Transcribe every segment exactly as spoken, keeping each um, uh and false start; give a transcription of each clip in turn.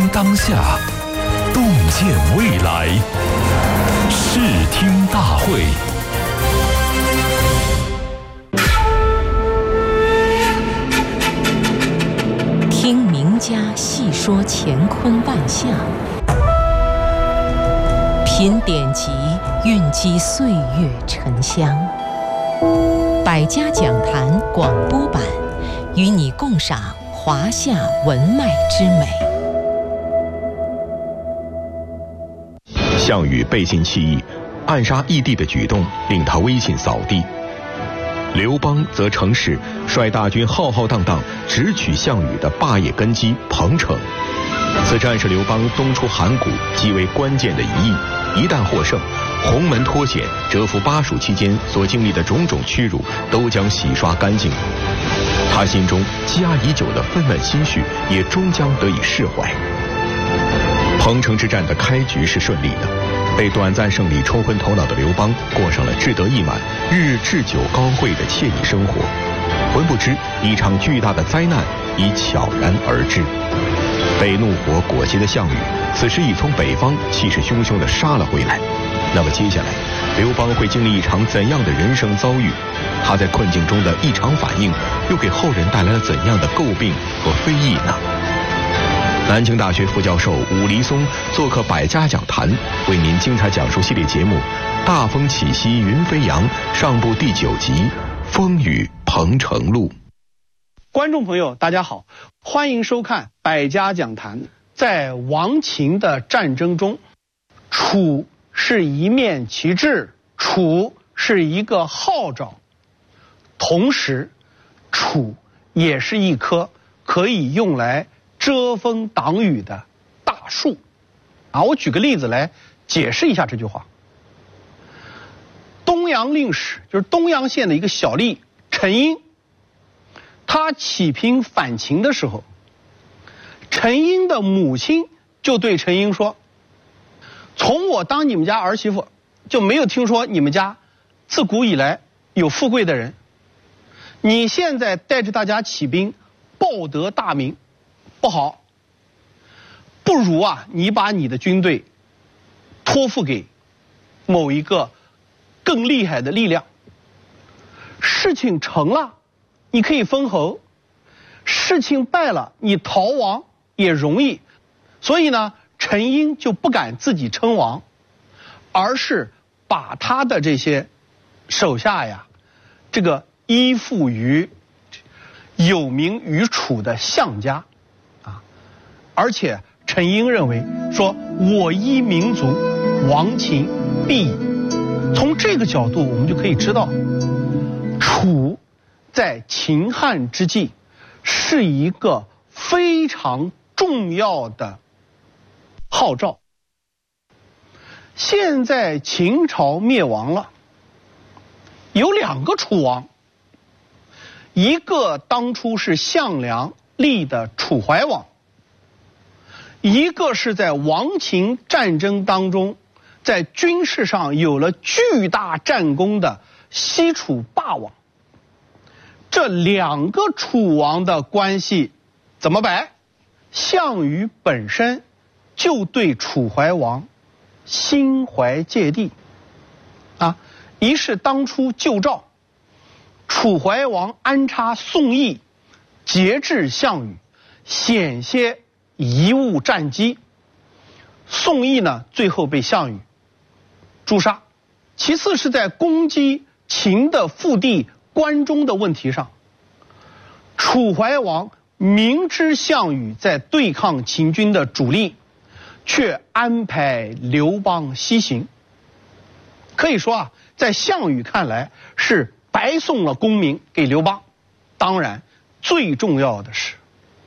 听当下，洞见未来。视听大会。 听名家细说乾坤万象，品典籍蕴积岁月沉香。百家讲坛广播版，与你共赏华夏文脉之美。 项羽背信弃义，暗杀义帝的举动令他威信扫地。刘邦则乘势率大军浩浩荡荡直取项羽的霸业根基彭城。此战是刘邦东出函谷极为关键的一役，一旦获胜，鸿门脱险、蛰伏巴蜀期间所经历的种种屈辱都将洗刷干净。他心中积压已久的愤懑心绪也终将得以释怀。彭城之战的开局是顺利的，被短暂胜利冲昏头脑的刘邦过上了志得意满、日日置酒高会的惬意生活。浑不知一场巨大的灾难已悄然而至。被怒火裹挟的项羽此时已从北方气势汹汹地杀了回来。那么接下来刘邦会经历一场怎样的人生遭遇？他在困境中的异常反应又给后人带来了怎样的诟病和非议呢？南京大学副教授武黎松做客百家讲坛，为您精彩讲述系列节目《大风起兮云飞扬》上部第九集《风雨彭城路》。 观众朋友大家好，欢迎收看百家讲坛。在亡秦的战争中，楚是一面旗帜，楚是一个号召，同时楚也是一棵可以用来遮风挡雨的大树啊！我举个例子来解释一下这句话。东阳令史就是东阳县的一个小吏陈婴，他起兵反秦的时候，陈婴的母亲就对陈婴说：从我当你们家儿媳妇，就没有听说你们家自古以来有富贵的人，你现在带着大家起兵，报得大名，不好，不如啊，你把你的军队托付给某一个更厉害的力量。事情成了，你可以封侯；事情败了，你逃亡也容易。所以呢，陈婴就不敢自己称王，而是把他的这些手下呀，这个依附于有名于楚的项家。而且陈婴认为说，我依民族，亡秦必矣。从这个角度我们就可以知道，楚在秦汉之际是一个非常重要的号召。现在秦朝灭亡了，有两个楚王，一个当初是项梁立的楚怀王，一个是在亡秦战争当中在军事上有了巨大战功的西楚霸王。这两个楚王的关系怎么摆？项羽本身就对楚怀王心怀芥蒂啊。一是当初救赵，楚怀王安插宋义节制项羽，险些贻误战机，宋义呢最后被项羽诛杀。其次是在攻击秦的腹地关中的问题上，楚怀王明知项羽在对抗秦军的主力，却安排刘邦西行。可以说啊，在项羽看来是白送了功名给刘邦。当然最重要的是，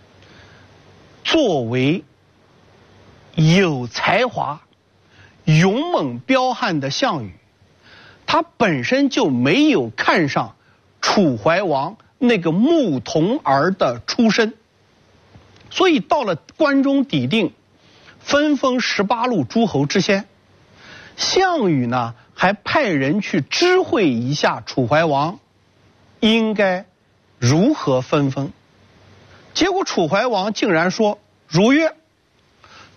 作为有才华、勇猛彪悍的项羽，他本身就没有看上楚怀王那个牧童儿的出身，所以到了关中底定，分封十八路诸侯之先，项羽呢还派人去知会一下楚怀王应该如何分封。结果楚怀王竟然说如约。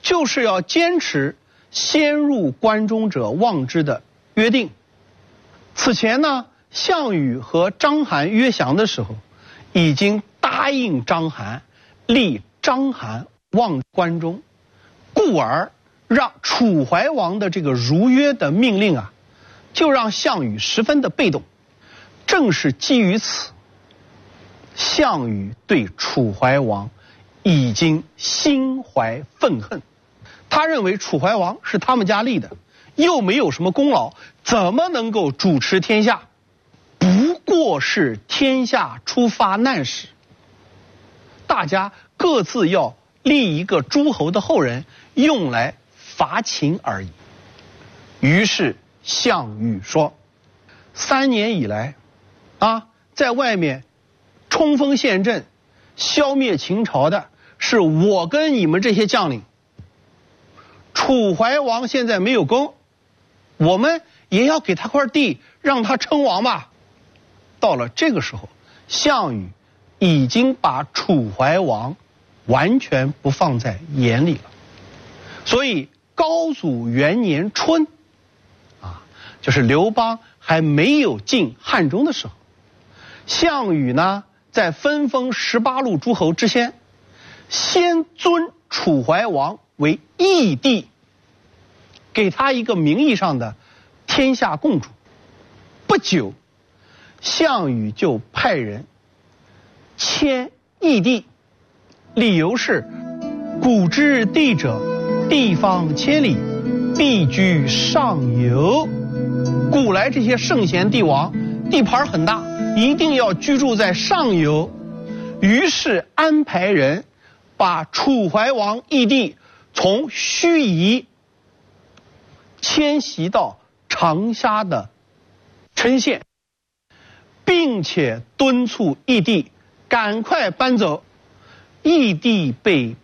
就是要坚持先入关中者望之的约定。此前呢，项羽和章邯约降的时候，已经答应章邯立章邯望关中，故而让楚怀王的这个如约的命令啊，就让项羽十分的被动。正是基于此，项羽对楚怀王已经心怀愤恨。他认为楚怀王是他们家立的，又没有什么功劳，怎么能够主持天下？不过是天下初发难时，大家各自要立一个诸侯的后人，用来伐秦而已。于是项羽说，三年以来啊，在外面冲锋陷阵消灭秦朝的是我跟你们这些将领，楚怀王现在没有功，我们也要给他块地让他称王吧。到了这个时候，项羽已经把楚怀王完全不放在眼里了。所以高祖元年春啊，就是刘邦还没有进汉中的时候，项羽呢在分封十八路诸侯之先，先尊楚怀王为义帝，给他一个名义上的天下共主。不久，项羽就派人迁义帝，理由是古之帝者，地方千里，必居上游。古来这些圣贤帝王地盘很大，一定要居住在上游。于是安排人把楚怀王义帝从盱眙迁徙到长沙的郴县，并且敦促义帝赶快搬走。义帝被